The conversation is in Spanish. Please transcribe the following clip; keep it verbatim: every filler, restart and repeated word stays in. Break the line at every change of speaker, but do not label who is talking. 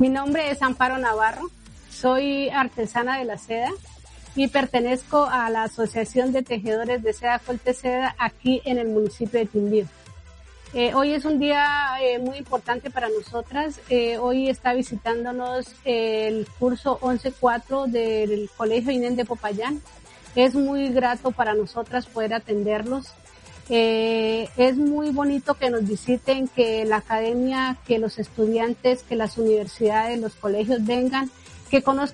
Mi nombre es Amparo Navarro, soy artesana de la seda y pertenezco a la Asociación de Tejedores de Seda Colteseda aquí en el municipio de Quindío. Eh, hoy es un día eh, muy importante para nosotras. Eh, hoy está visitándonos el curso once cuatro del Colegio Inés de Popayán. Es muy grato para nosotras poder atenderlos. Eh, es muy bonito que nos visiten, que la academia, que los estudiantes, que las universidades, los colegios vengan, que conozcan